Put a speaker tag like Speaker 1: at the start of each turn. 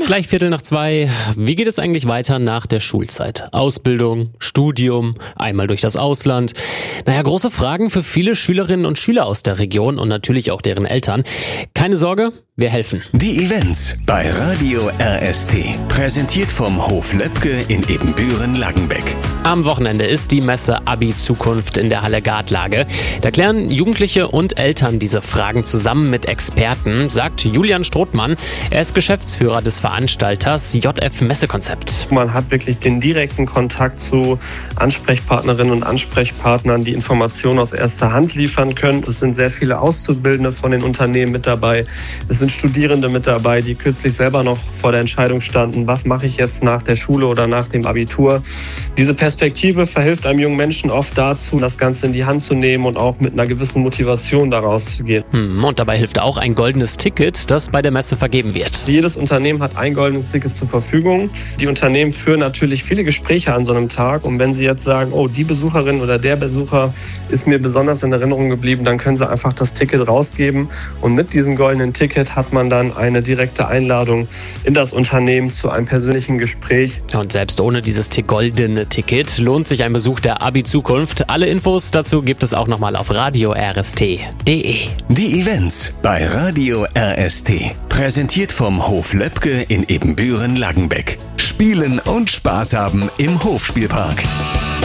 Speaker 1: Gleich 1:15. Wie geht es eigentlich weiter nach der Schulzeit? Ausbildung, Studium, einmal durch das Ausland. Große Fragen für viele Schülerinnen und Schüler aus der Region und natürlich auch deren Eltern. Keine Sorge, wir helfen.
Speaker 2: Die Events bei Radio RST. Präsentiert vom Hof Löbke in Ebenbüren-Langenbeck.
Speaker 1: Am Wochenende ist die Messe Abi-Zukunft in der Halle Gartlage. Da klären Jugendliche und Eltern diese Fragen zusammen mit Experten, sagt Julian Strothmann. Er ist Geschäftsführer des Veranstalters JF Messekonzept.
Speaker 3: Man hat wirklich den direkten Kontakt zu Ansprechpartnerinnen und Ansprechpartnern, die Informationen aus erster Hand liefern können. Es sind sehr viele Auszubildende von den Unternehmen mit dabei. Es sind Studierende mit dabei, die kürzlich selber noch vor der Entscheidung standen, was mache ich jetzt nach der Schule oder nach dem Abitur. Diese Perspektive verhilft einem jungen Menschen oft dazu, das Ganze in die Hand zu nehmen und auch mit einer gewissen Motivation daraus zu gehen.
Speaker 1: Und dabei hilft auch ein goldenes Ticket, das bei der Messe vergeben wird.
Speaker 3: Jedes Unternehmen hat ein goldenes Ticket zur Verfügung. Die Unternehmen führen natürlich viele Gespräche an so einem Tag. Und wenn sie jetzt sagen, oh, die Besucherin oder der Besucher ist mir besonders in Erinnerung geblieben, dann können sie einfach das Ticket rausgeben. Und mit diesem goldenen Ticket hat man dann eine direkte Einladung in das Unternehmen zu einem persönlichen Gespräch.
Speaker 1: Und selbst ohne dieses goldene Ticket lohnt sich ein Besuch der Abi-Zukunft. Alle Infos dazu gibt es auch nochmal auf radiorst.de.
Speaker 2: Die Events bei Radio RST. Präsentiert vom Hof Löbke in Ebenbüren-Langenbeck. Spielen und Spaß haben im Hofspielpark.